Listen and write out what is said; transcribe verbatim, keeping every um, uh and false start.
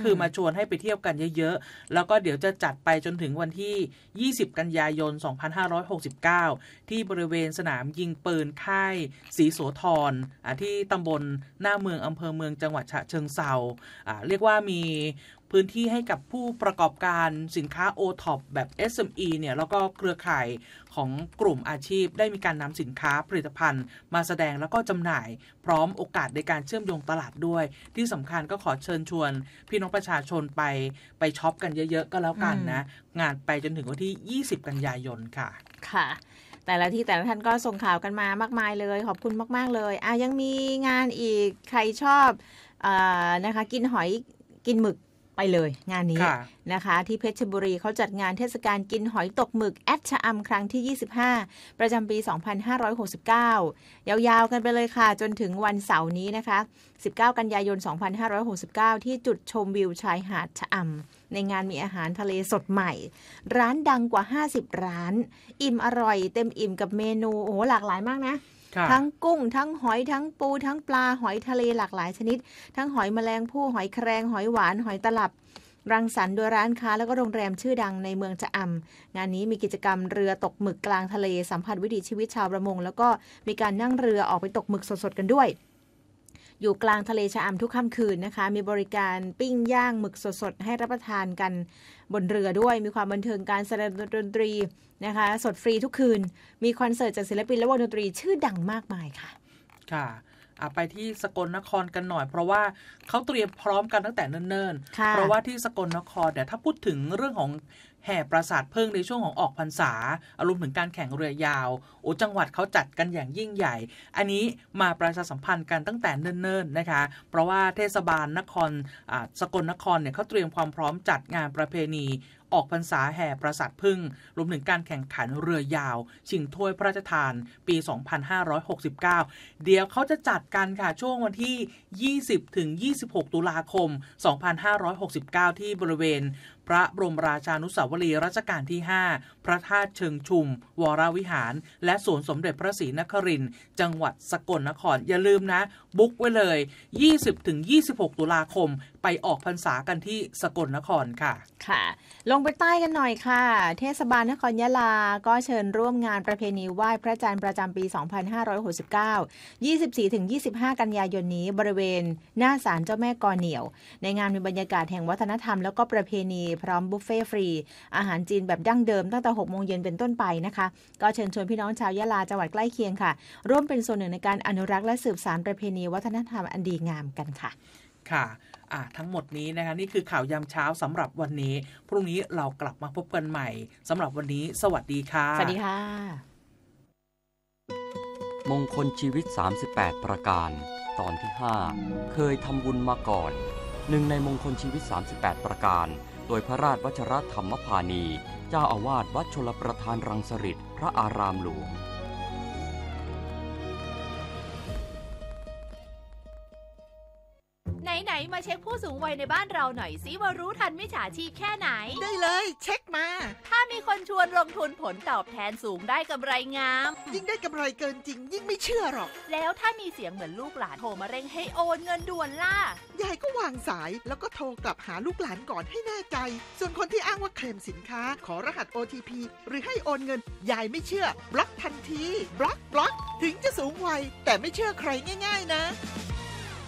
คือมาชวนให้ไปเที่ยวกันเยอะๆแล้วก็เดี๋ยวจะจัดไปจนถึงวันที่ยี่สิบกันยายนสองพันห้าร้อยหกสิบเก้าที่บริเวณสนามยิงปืนค่ายศรีโสธรที่ตำบลหน้าเมืองอำเภอเมืองจังหวัดฉะเชิงเทราเรียกว่ามีพื้นที่ให้กับผู้ประกอบการสินค้า โอ ท็อป แบบ เอส เอ็ม อี เนี่ยแล้วก็เครือข่ายของกลุ่มอาชีพได้มีการนำสินค้าผลิตภัณฑ์มาแสดงแล้วก็จำหน่ายพร้อมโอกาสในการเชื่อมโยงตลาดด้วยที่สำคัญก็ขอเชิญชวนพี่น้องประชาชนไปไปช็อปกันเยอะๆก็แล้วกันนะงานไปจนถึงวันที่ยี่สิบกันยายนค่ะค่ะแต่ละที่แต่ละท่านก็ส่งข่าวกันมามากมายเลยขอบคุณมากๆเลยอ่ะยังมีงานอีกใครชอบอ่านะคะกินหอยกินหมึกไปเลยงานนี้นะคะที่เพชรบุรีเขาจัดงานเทศกาลกินหอยตกหมึกแอดชะอำครั้งที่ยี่สิบห้าประจำปีสองพันห้าร้อยหกสิบเก้ายาวๆกันไปเลยค่ะจนถึงวันเสาร์นี้นะคะสิบเก้ากันยายนสองพันห้าร้อยหกสิบเก้าที่จุดชมวิวชายหาดชะอำในงานมีอาหารทะเลสดใหม่ร้านดังกว่าห้าสิบร้านอิ่มอร่อยเต็มอิ่มกับเมนูโอ้โหหลากหลายมากนะทั้งกุ้งทั้งหอยทั้งปูทั้งปลาหอยทะเลหลากหลายชนิดทั้งหอยแมลงภู่หอยแครงหอยหวานหอยตลับรังสรรค์โดยร้านค้าแล้วก็โรงแรมชื่อดังในเมืองชะอำงานนี้มีกิจกรรมเรือตกหมึกกลางทะเลสัมผัสวิถีชีวิตชาวประมงแล้วก็มีการนั่งเรือออกไปตกหมึกสดๆกันด้วยอยู่กลางทะเลชะอำทุกค่ำคืนนะคะมีบริการปิ้งย่างหมึกสดๆให้รับประทานกันบนเรือด้วยมีความบันเทิงการแสดงดนตรีนะคะสดฟรีทุกคืนมีคอนเสิร์ตจากศิลปินและวงดนตรีชื่อดังมากมายค่ะค่ะไปที่สกลนครกันหน่อยเพราะว่าเขาเตรียมพร้อมกันตั้งแต่เนิ่นๆเพราะว่าที่สกลนครเนี่ยถ้าพูดถึงเรื่องของแห่ปราสาทเพิ่งในช่วงของออกพรรษาอารมณ์ถึงการแข่งเรือยาวโอ้จังหวัดเขาจัดกันอย่างยิ่งใหญ่อันนี้มาประชาสัมพันธ์กันตั้งแต่เนิ่นๆนะคะเพราะว่าเทศบาลนครสกลนครเนี่ยเขาเตรียมความพร้อมจัดงานประเพณีออกพรรษาแห่ปราสาทพึ่งรวมถึงการแข่งขันเรือยาวชิงถ้วยพระราชทานปีสองพันห้าร้อยหกสิบเก้าเดี๋ยวเขาจะจัดกันค่ะช่วงวันที่ยี่สิบถึงยี่สิบหกตุลาคมสองพันห้าร้อยหกสิบเก้าที่บริเวณพระบรมราชานุสาวรีย์รัชกาลที่ห้าพระธาตุเชิงชุมวรวิหารและสวนสมเด็จพระศรีนครินทร์จังหวัดสกลนครอย่าลืมนะบุ๊กไว้เลย ยี่สิบถึงยี่สิบหกตุลาคมไปออกพรรษากันที่สกลนครค่ะค่ะลงไปใต้กันหน่อยค่ะเทศบาลนครยะลาก็เชิญร่วมงานประเพณีไหว้พระจันทร์ประจำปีสองพันห้าร้อยหกสิบเก้า ยี่สิบสี่ถึงยี่สิบห้ากันยายนนี้บริเวณหน้าศาลเจ้าแม่กอเหนี่ยวในงานมีบรรยากาศแห่งวัฒนธรรมแล้วก็ประเพณีพร้อมบุฟเฟ่ฟรีอาหารจีนแบบดั้งเดิมตั้งแต่หกโมงเย็นเป็นต้นไปนะคะก็เชิญชวนพี่น้องชาวยะลาจังหวัดใกล้เคียงค่ะร่วมเป็นส่วนหนึ่งในการอนุรักษ์และสืบสานประเพณีวัฒนธรรมอันดีงามกันค่ะค่ะอ่ะทั้งหมดนี้นะคะนี่คือข่าวยามเช้าสำหรับวันนี้พรุ่งนี้เรากลับมาพบกันใหม่สำหรับวันนี้สวัสดีค่ะสวัสดีค่ะมงคลชีวิตสามสิบแปดประการตอนที่ห้าเคยทำบุญมาก่อนหนึ่งในมงคลชีวิตสามสิบแปดประการโดยพระราชวชรธรรมพานีเจ้าอาวาสวัดชลประทานรังสฤษฎ์พระอารามหลวงไหนๆมาเช็คผู้สูงวัยในบ้านเราหน่อยสิว่ารู้ทันมิจฉาชีพแค่ไหนได้เลยเช็คมาถ้ามีคนชวนลงทุนผลตอบแทนสูงได้กำไรงามยิ่งได้กำไรเกินจริงยิ่งไม่เชื่อหรอกแล้วถ้ามีเสียงเหมือนลูกหลานโทรมาเร่งให้โอนเงินด่วนล่ะยายก็วางสายแล้วก็โทรกลับหาลูกหลานก่อนให้แน่ใจส่วนคนที่อ้างว่าเคลมสินค้าขอรหัส โอ ที พี หรือให้โอนเงินยายไม่เชื่อบล็อกทันทีบล็อกบล็อกถึงจะสูงวัยแต่ไม่เชื่อใครง่ายๆนะ